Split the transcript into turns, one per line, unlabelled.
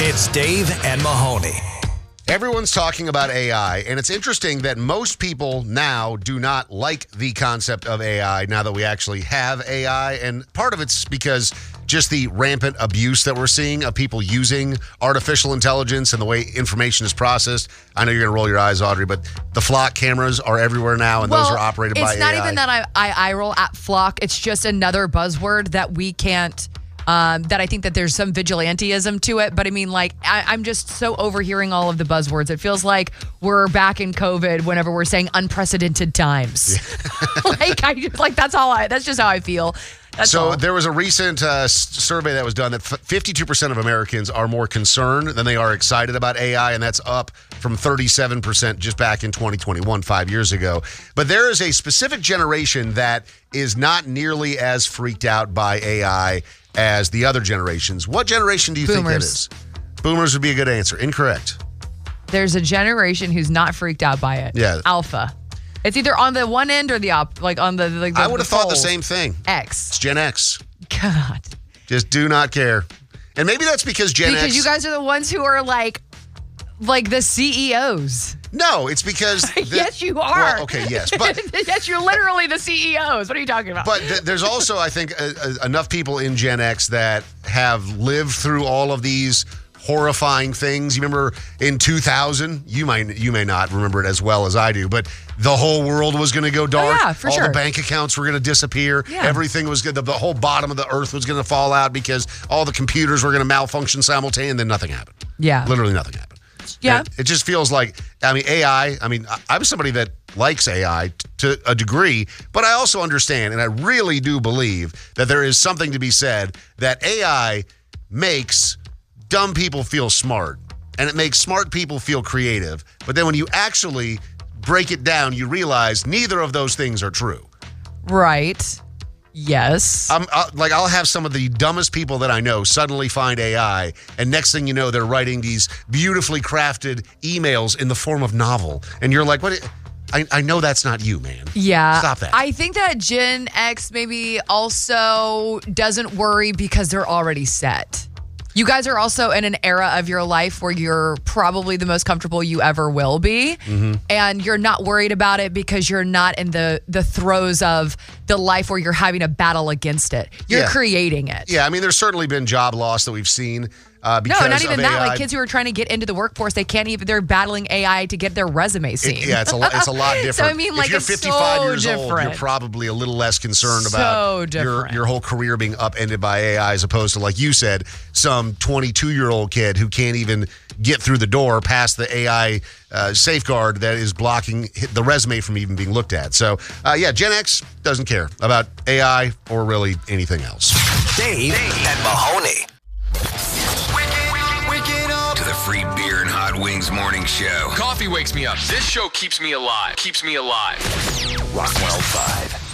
It's Dave and Mahoney.
Everyone's talking about AI, and it's interesting that most people now do not like the concept of AI now that we actually have AI. And part of it's because just the rampant abuse that we're seeing of people using artificial intelligence and the way information is processed. I know you're going to roll your eyes, Audrey, but the Flock cameras are everywhere now, and those are operated by AI.
It's not even that I roll at Flock. It's just another buzzword that we can't... that I think that there's some vigilantism to it. But I mean, like, I'm just so overhearing all of the buzzwords. It feels like we're back in COVID whenever we're saying unprecedented times. Yeah. That's just how I feel. There was a recent survey that was done that 52% of Americans are more concerned than they are excited about AI, and that's up from 37% just back in 2021, 5 years ago. But there is a specific generation that is not nearly as freaked out by AI as the other generations. What generation do you think that is? Boomers would be a good answer. Incorrect. There's a generation who's not freaked out by it.
Yeah.
Alpha. It's either on the one end or the on the
I would have thought the same thing.
X.
It's Gen X.
God.
Just do not care. And maybe that's because Gen X...
Because you guys are the ones who are like the CEOs.
No, it's because...
Yes, you are.
Well, okay, yes. But
yes, you're literally the CEOs. What are you talking about?
But there's also, I think, enough people in Gen X that have lived through all of these horrifying things. You remember in 2000, you may not remember it as well as I do, but the whole world was going to go dark.
Oh, yeah, for
all
sure.
the bank accounts were going to disappear.
Yeah.
Everything was good. The whole bottom of the earth was going to fall out because all the computers were going to malfunction simultaneously, and then nothing happened.
Yeah.
Literally nothing happened.
Yeah.
And it just feels like, AI, I'm somebody that likes AI to a degree, but I also understand, and I really do believe that there is something to be said that AI makes dumb people feel smart, and it makes smart people feel creative. But then when you actually break it down, you realize neither of those things are true.
Right. Yes.
I'll have some of the dumbest people that I know suddenly find AI, and next thing you know, they're writing these beautifully crafted emails in the form of novel. And you're like, what? I know that's not you, man.
Yeah.
Stop that.
I think that Gen X maybe also doesn't worry because they're already set. You guys are also in an era of your life where you're probably the most comfortable you ever will be. Mm-hmm. And you're not worried about it because you're not in the throes of the life where you're having a battle against it. You're creating it.
Yeah, there's certainly been job loss that we've seen. Because
no, not even that.
AI.
Like kids who are trying to get into the workforce, they're battling AI to get their resume seen.
It's a lot different.
So
if you're 55 years old, you're probably a little less concerned about your whole career being upended by AI as opposed to, like you said, some 22-year-old kid who can't even get through the door past the AI safeguard that is blocking the resume from even being looked at. So, Gen X doesn't care about AI or really anything else.
Dave and Mahoney.
To the free beer and hot wings morning show.
Coffee wakes me up. This show keeps me alive.
Rock 105.